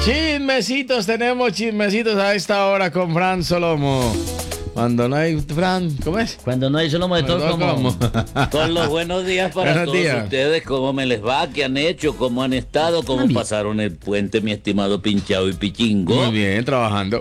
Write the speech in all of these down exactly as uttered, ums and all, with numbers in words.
Chismecitos, tenemos chismecitos a esta hora con Fran Solomo. Cuando no hay Fran, ¿cómo es? Cuando no hay Solomo de todo como. Con los buenos días para Buenos todos días. ustedes. ¿Cómo me les va? ¿Qué han hecho? ¿Cómo han estado? ¿Cómo Bien. pasaron el puente, mi estimado Pinchado y Pichingo? Muy bien, trabajando.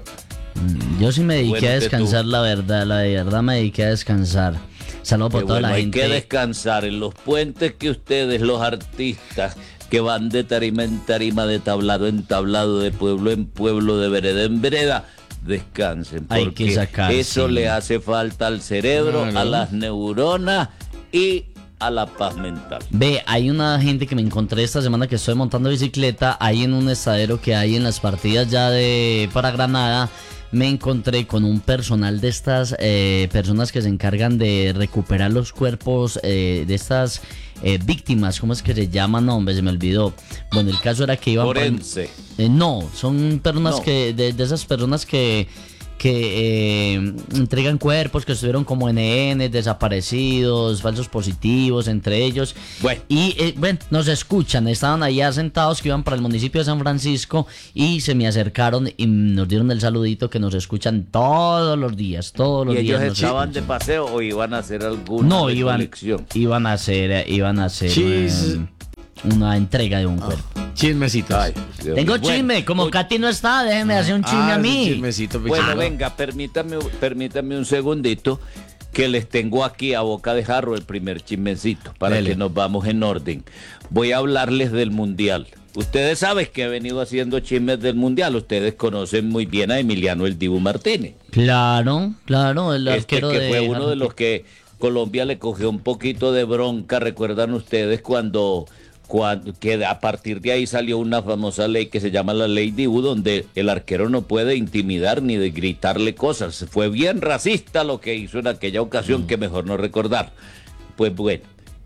Yo sí me dediqué Bueno, a que descansar, tú. la verdad, la de verdad me dediqué a descansar. Saludos por Qué toda bueno, la hay gente. que descansar en los puentes que ustedes, los artistas, que van de tarima en tarima, de tablado en tablado, de pueblo en pueblo, de vereda en vereda, descansen. Hay Porque que sacar, eso sí. le hace falta al cerebro, Claro. a las neuronas y a la paz mental. Ve, hay una gente que me encontré esta semana que estoy montando bicicleta ahí en un estadero que hay en las partidas ya de para Granada. Me encontré con un personal de estas eh, personas que se encargan de recuperar los cuerpos eh, de estas eh, víctimas. ¿Cómo es que se llaman? No, hombre, se me olvidó. Bueno, el caso era que iban... por- Forense. Eh, no, son personas No. que, de, de esas personas que, que eh, entregan cuerpos que estuvieron como N N, desaparecidos, falsos positivos, entre ellos. Bueno. Y eh, bueno, nos escuchan, estaban allá sentados que iban para el municipio de San Francisco y se me acercaron y nos dieron el saludito que nos escuchan todos los días, todos los ¿Y días. ellos nos estaban de escuchan. paseo o iban a hacer alguna No, iban, recolección? iban a hacer, eh, iban a hacer Chis- eh, una entrega de un cuerpo. Chismecitos. Ay, Dios Tengo mío. Bueno, chisme, como uy, Katy no está, déjeme hacer un chisme Ah, a mí. Chismecito, Bueno, Pichingo. venga, permítame, permítame un segundito que les tengo aquí a boca de jarro el primer chismecito para Dele. que nos vamos en orden. Voy a hablarles del Mundial. Ustedes saben que he venido haciendo chismes del Mundial. Ustedes conocen muy bien a Emiliano el Dibu Martínez. Claro, claro, el Este arquero que de fue uno de Argentina. los que Colombia le cogió un poquito de bronca. ¿Recuerdan ustedes cuando, cuando que a partir de ahí salió una famosa ley que se llama la ley Dibu, donde el arquero no puede intimidar ni de gritarle cosas? Fue bien racista lo que hizo en aquella ocasión, que mejor no recordar. Pues bueno,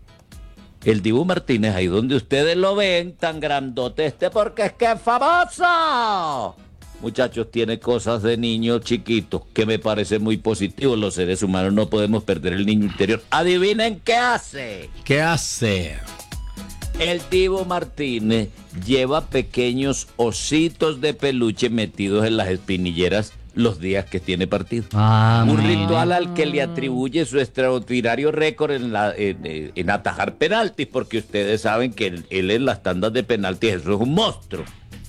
el Dibu Martínez, ahí donde ustedes lo ven, tan grandote este, porque es que es famoso. Muchachos, tiene cosas de niño chiquito que me parece muy positivo. Los seres humanos no podemos perder el niño interior. Adivinen qué hace. ¿Qué hace? El Dibu Martínez lleva pequeños ositos de peluche metidos en las espinilleras los días que tiene partido. Ah, Un mira. ritual al que le atribuye su extraordinario récord en, la, en, en- en atajar penaltis, porque ustedes saben que él, él en las tandas de penaltis eso es un monstruo.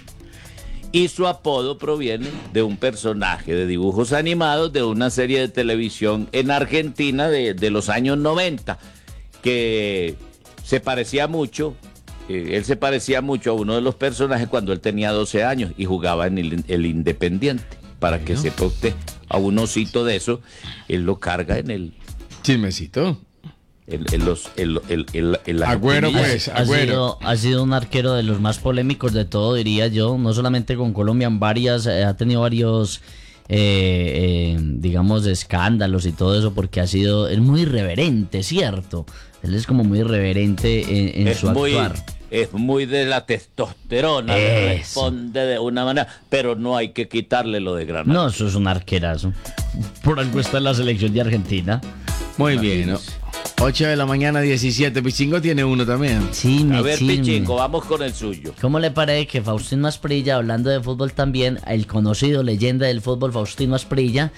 Y su apodo proviene de un personaje de dibujos animados de una serie de televisión en Argentina de, de los años noventa, que se parecía mucho, eh, él se parecía mucho a uno de los personajes cuando él tenía doce años y jugaba en el, el Independiente. Para que sepa usted, a un osito de eso, él lo carga en el, Chismecito. en, en los, en, lo- en- en la- en las Agüero, espinillas. pues. Ha Agüero. sido, ha sido un arquero de los más polémicos de todo, diría yo, no solamente con Colombia, en varias, eh, ha tenido varios, eh, eh, digamos, escándalos y todo eso, porque ha sido, es muy irreverente, ¿cierto? Él es como muy irreverente en, en es su muy, actuar. es muy de la testosterona, le Eso. responde de una manera, pero no hay que quitarle lo de Granada. No, eso es un arquerazo. Por algo está en la selección de Argentina. Muy bien. ¿no? ocho de la mañana, diecisiete. Pichingo tiene uno también. Sí, A me ver, chisme. Pichingo, vamos con el suyo. ¿Cómo le parece que Faustino Asprilla, hablando de fútbol también, el conocido leyenda del fútbol Faustino Asprilla,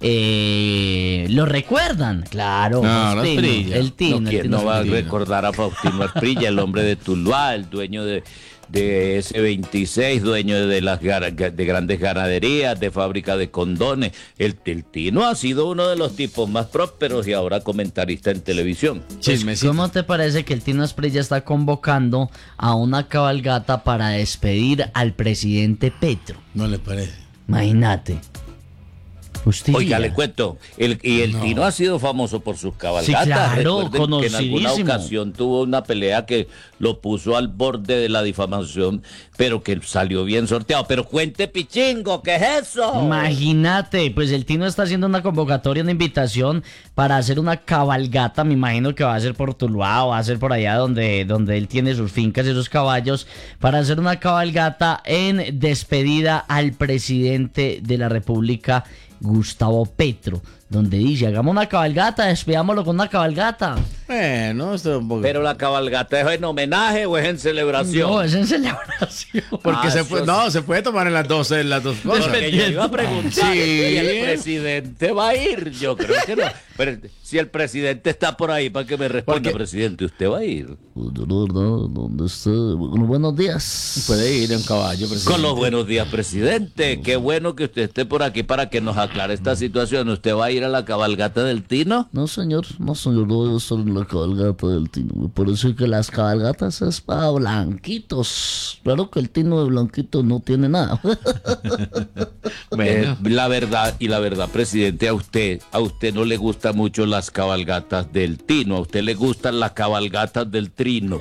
eh, lo recuerdan? Claro, No, Faustino, Asprilla. el Tino, No, el ¿quién Tino no va a Asprilla. recordar a Faustino Asprilla, el hombre de Tuluá, el dueño de, de ese veintiséis, dueño de las gar- de grandes ganaderías, de fábrica de condones? El, el Tino ha sido uno de los tipos más prósperos y ahora comentarista en televisión. Chismecito. ¿Cómo te parece que el Tino Asprilla está convocando a una cabalgata para despedir al presidente Petro? No le parece. Imagínate. Usted Oiga, diría. le cuento, el, y el No. Tino ha sido famoso por sus cabalgatas. Sí, claro, Recuerden que en alguna conocidísimo. ocasión tuvo una pelea que lo puso al borde de la difamación, pero que salió bien sorteado. Pero cuente, Pichingo, ¿qué es eso? Imagínate, pues el Tino está haciendo una convocatoria, una invitación para hacer una cabalgata, me imagino que va a ser por Tuluá o va a ser por allá donde, donde él tiene sus fincas y sus caballos, para hacer una cabalgata en despedida al presidente de la República, Gustavo Petro. donde dice, hagamos una cabalgata, despidámoslo con una cabalgata. Bueno, esto es un poco... Pero la cabalgata es en homenaje o es en celebración. No, es en celebración. Porque Ah, se eso puede, sí. no, se puede tomar en las dos, en las dos cosas. Porque yo iba a preguntar Sí. si el presidente va a ir. Yo creo que no. Pero si el presidente está por ahí, para que me responda, Porque- presidente, ¿usted va a ir? Yo no, no, ¿dónde está? Bueno, buenos días. Puede ir en caballo, presidente. Con los buenos días, presidente. Qué bueno que usted esté por aquí para que nos aclare esta situación. ¿Usted va a ir a la cabalgata del Tino? No, señor, no, señor, no voy a estar en la cabalgata del Tino. Me parece que las cabalgatas es para blanquitos. Claro que el Tino de blanquito no tiene nada. Bueno, Eh, la verdad, y la verdad, presidente, a usted, a usted no le gustan mucho las cabalgatas del Tino, a usted le gustan las cabalgatas del Trino.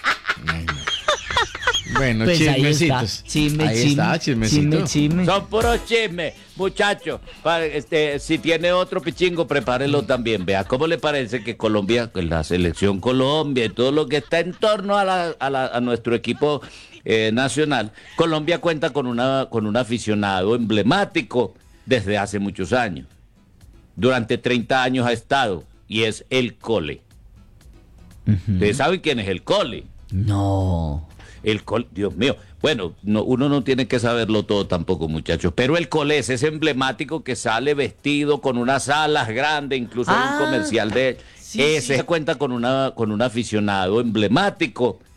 bueno, Pues ahí está. chismecitos. Chisme, ahí chisme, está, chismecito. chisme, chisme. Son puros chismes, muchachos. Pa- Este, si tiene otro pichingo, prepárelo también. Vea, ¿cómo le parece que Colombia, pues, la selección Colombia y todo lo que está en torno a, la- a la- a nuestro equipo eh, nacional, Colombia cuenta con, una, con un aficionado emblemático desde hace muchos años. Durante treinta años ha estado y es el Cole. ¿Ustedes saben quién es el Cole? No. El Cole, Dios mío. Bueno, no, uno no tiene que saberlo todo tampoco, muchachos. Pero el Cole es ese emblemático que sale vestido con unas alas grandes, incluso hay Ah, un comercial de él. sí, Ese sí. cuenta con, una, con un aficionado emblemático